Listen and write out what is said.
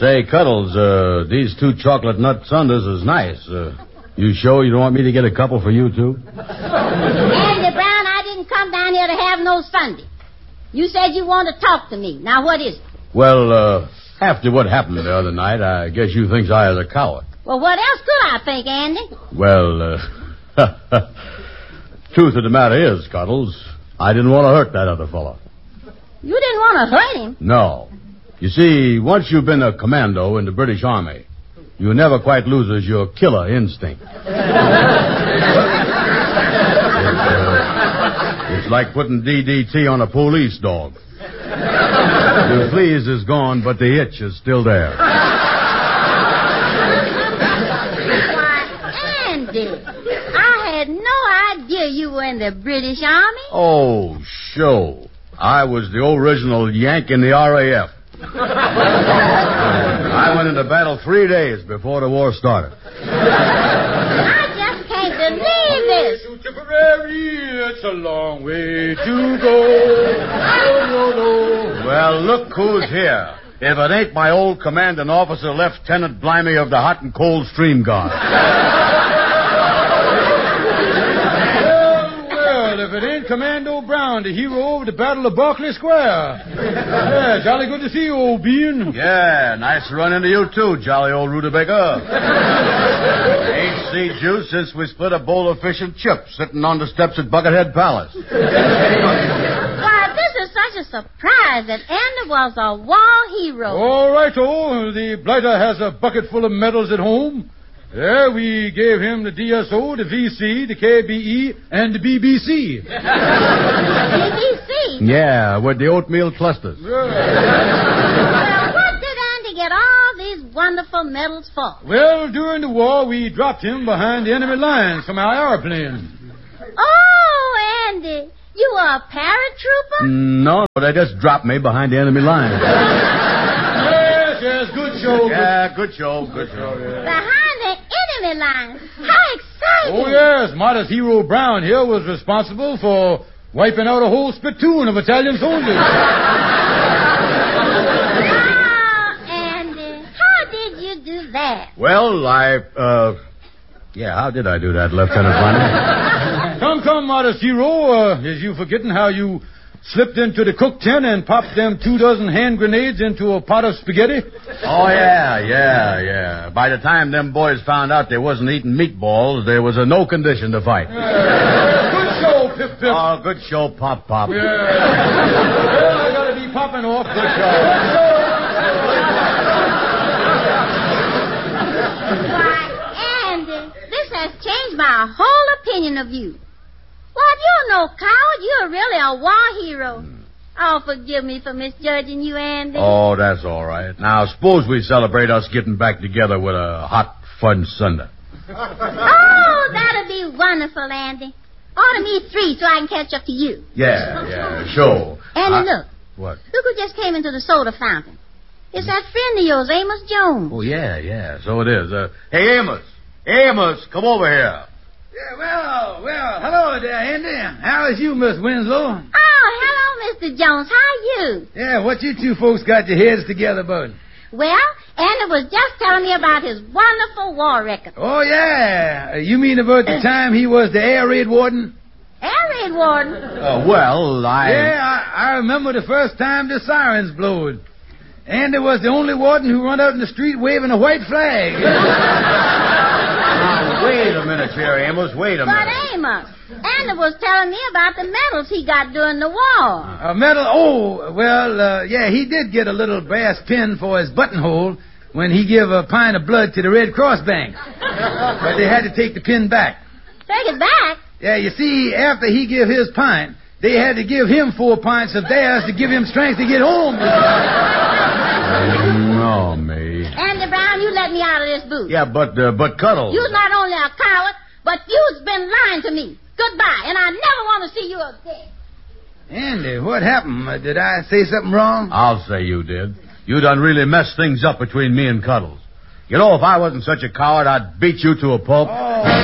Say, Cuddles, these 2 chocolate nut sundaes is nice. You sure you don't want me to get a couple for you, too? Andy Brown, I didn't come down here to have no sundae. You said you want to talk to me. Now, what is it? Well, after what happened the other night, I guess you thinks I was a coward. Well, what else could I think, Andy? Well, truth of the matter is, Cuddles, I didn't want to hurt that other fellow. You didn't want to hurt him? No. You see, once you've been a commando in the British Army, you never quite loses your killer instinct. It's like putting DDT on a police dog. The fleas is gone, but the itch is still there. Why, Andy, I had no idea you were in the British Army. Oh, sure. I was the original Yank in the RAF. I went into battle 3 days before the war started. I just can't believe this. Tipperary, it's a long way to go. Well, look who's here. If it ain't my old commanding officer, Lieutenant Blimey of the Hot and Cold Stream Guard. Well, if it ain't Commando Brown, the hero of the Battle of Berkeley Square. Yeah, jolly good to see you, old bean. Yeah, nice to run into you, too, jolly old rutabaga. Ain't seen you since we split a bowl of fish and chips sitting on the steps at Buckethead Palace. Why, this is such a surprise that Andy was a war hero. All right, the blighter has a bucket full of medals at home. Yeah, we gave him the DSO, the VC, the KBE, and the BBC. BBC? Yeah, with the oatmeal clusters. Well, what did Andy get all these wonderful medals for? Well, during the war, we dropped him behind the enemy lines from our airplane. Oh, Andy, you were a paratrooper? No, they just dropped me behind the enemy lines. Yes, good show. Yeah, good show. Behind the enemy lines? How exciting! Oh, yes, modest hero Brown here was responsible for wiping out a whole spittoon of Italian soldiers. Oh, Andy, how did you do that? Well, how did I do that, Lieutenant Blimey? Come, modest hero. Is you forgetting how you slipped into the cook tent and popped them 24 hand grenades into a pot of spaghetti? Oh, yeah. By the time them boys found out they wasn't eating meatballs, there was no condition to fight. Good show, Pip. Oh, good show, Pop. Yeah. Well, I gotta be popping off. Good show. Why, Andy, this has changed my whole opinion of you. Well, you're no coward. You're really a war hero. Oh, forgive me for misjudging you, Andy. Oh, that's all right. Now, suppose we celebrate us getting back together with a hot, fun Sunday. Oh, that'll be wonderful, Andy. Ought to meet 3 so I can catch up to you. Yeah, sure. Andy, look. What? Look who just came into the soda fountain. It's that friend of yours, Amos Jones. Oh, yeah, so it is. Hey, Amos, come over here. Yeah, well, hello there, Andy. How is you, Miss Winslow? Oh, hello, Mr. Jones. How are you? Yeah, what you 2 folks got your heads together, bud? Well, Andy was just telling me about his wonderful war record. Oh, yeah. You mean about the time he was the air raid warden? Air raid warden? Yeah, I remember the first time the sirens blowed. Andy was the only warden who run out in the street waving a white flag. Now, wait a minute here, Amos. Wait a minute. But Amos, Andy was telling me about the medals he got during the war. A medal? Oh, well, yeah, he did get a little brass pin for his buttonhole when he gave a pint of blood to the Red Cross Bank. But they had to take the pin back. Take it back? Yeah, you see, after he gave his pint, they had to give him 4 pints of theirs to give him strength to get home. No, me. Andy Brown, you let me out of this booth. Yeah, but Cuddles. You're not only a coward, but you've been lying to me. Goodbye, and I never want to see you again. Andy, what happened? Did I say something wrong? I'll say you did. You done really messed things up between me and Cuddles. You know, if I wasn't such a coward, I'd beat you to a pulp. Oh.